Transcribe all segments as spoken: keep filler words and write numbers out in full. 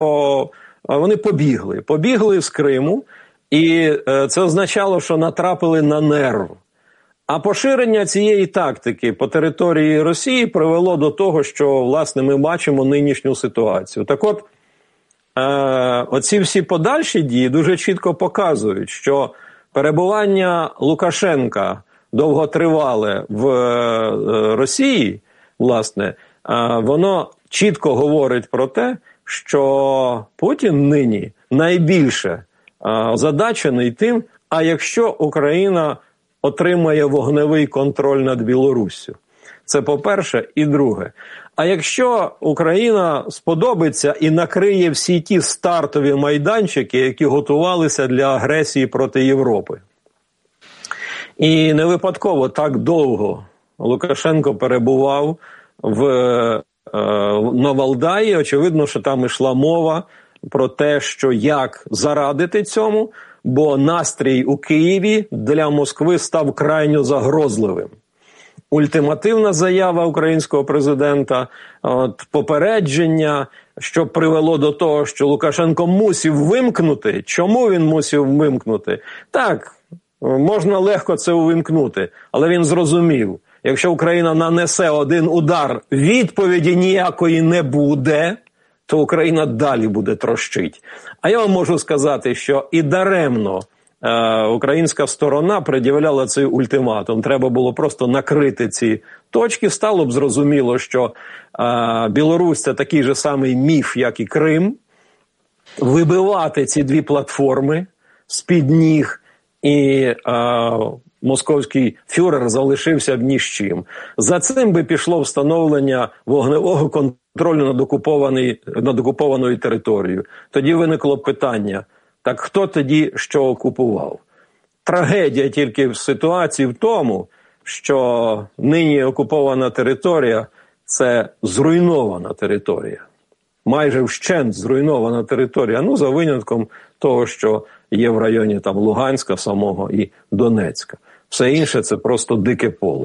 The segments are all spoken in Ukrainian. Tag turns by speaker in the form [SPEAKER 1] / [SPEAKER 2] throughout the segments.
[SPEAKER 1] вони побігли. Побігли з Криму, і це означало, що натрапили на нерв. А поширення цієї тактики по території Росії привело до того, що, власне, ми бачимо нинішню ситуацію. Так от, е, оці всі подальші дії дуже чітко показують, що перебування Лукашенка довготривале в е, Росії, власне, е, воно чітко говорить про те, що Путін нині найбільше е, озадачений тим, а якщо Україна отримає вогневий контроль над Білоруссю. Це по-перше. І друге. А якщо Україна сподобиться і накриє всі ті стартові майданчики, які готувалися для агресії проти Європи. І не випадково так довго Лукашенко перебував в, е, на Валдаї. Очевидно, що там йшла мова про те, що як зарадити цьому, бо настрій у Києві для Москви став крайньо загрозливим. Ультимативна заява українського президента, от, попередження, що привело до того, що Лукашенко мусив вимкнути. Чому він мусив вимкнути? Так, можна легко це увімкнути, але він зрозумів, якщо Україна нанесе один удар, відповіді ніякої не буде, то Україна далі буде трощить. А я вам можу сказати, що і даремно е, українська сторона пред'являла цей ультиматум. Треба було просто накрити ці точки. Стало б зрозуміло, що е, Білорусь – це такий же самий міф, як і Крим. Вибивати ці дві платформи з-під ніг, і е, московський фюрер залишився б ні з чим. За цим би пішло встановлення вогневого контролю над, окупований, над окупованою територією. Тоді виникло питання, так хто тоді що окупував? Трагедія тільки в ситуації в тому, що нині окупована територія – це зруйнована територія. Майже вщент зруйнована територія, ну за винятком того, що є в районі там Луганська самого і Донецька. Все інше – це просто дике поле.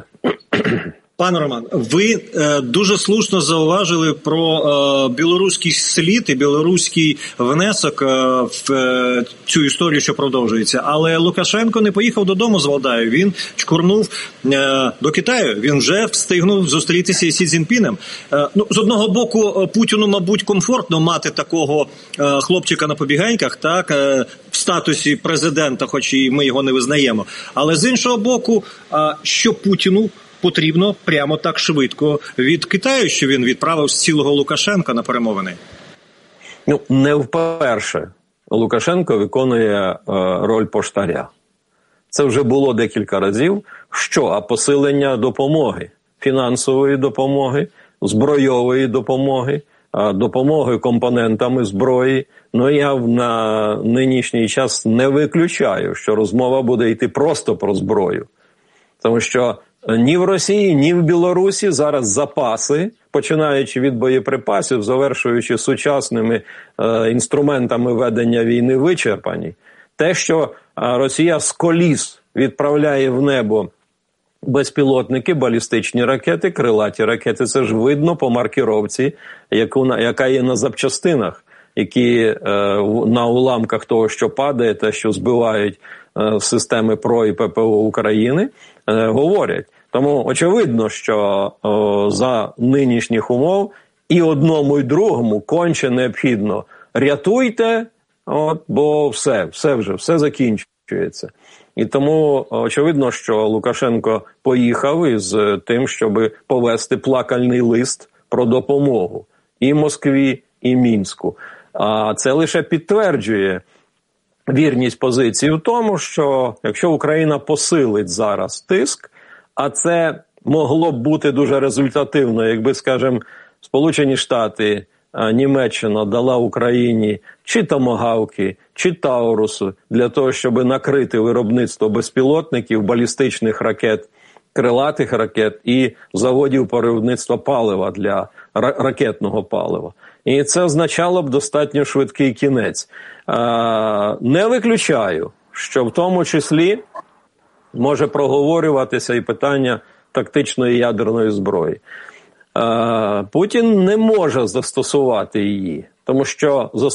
[SPEAKER 2] Пане Роман, ви е, дуже слушно зауважили про е, білоруський слід і білоруський внесок е, в е, цю історію, що продовжується. Але Лукашенко не поїхав додому з Валдаю, він чкурнув е, до Китаю. Він вже встигнув зустрітися із Сі Цзіньпінем. Е, ну, з одного боку, Путіну, мабуть, комфортно мати такого е, хлопчика на побігеньках, так, е, в статусі президента, хоч і ми його не визнаємо. Але з іншого боку, е, що Путіну потрібно прямо так швидко від Китаю, що він відправив з цілого Лукашенка на перемовини?
[SPEAKER 1] Ну, не вперше Лукашенко виконує е, роль поштаря. Це вже було декілька разів. Що? А посилення допомоги, фінансової допомоги, збройової допомоги, е, допомоги компонентами зброї. Ну, я на нинішній час не виключаю, що розмова буде йти просто про зброю. Тому що ні в Росії, ні в Білорусі зараз запаси, починаючи від боєприпасів, завершуючи сучасними е, інструментами ведення війни, вичерпані. Те, що Росія з коліс відправляє в небо безпілотники, балістичні ракети, крилаті ракети, це ж видно по маркіровці, яку, яка є на запчастинах, які е, на уламках того, що падає, те, що збивають е, системи ПРО і ППО України, е, говорять. Тому очевидно, що о, за нинішніх умов і одному, і другому конче необхідно рятуйте, от, бо все, все вже, все закінчується. І тому очевидно, що Лукашенко поїхав із тим, щоб повести плакальний лист про допомогу і Москві, і Мінську. А це лише підтверджує вірність позиції в тому, що якщо Україна посилить зараз тиск, а це могло б бути дуже результативно, якби, скажімо, Сполучені Штати, Німеччина дала Україні чи томагавки, чи Тауруси для того, щоб накрити виробництво безпілотників, балістичних ракет, крилатих ракет і заводів по виробництву палива для ракетного палива. І це означало б достатньо швидкий кінець. Не виключаю, що в тому числі може проговорюватися і питання тактичної ядерної зброї. Путін не може застосувати її. тому що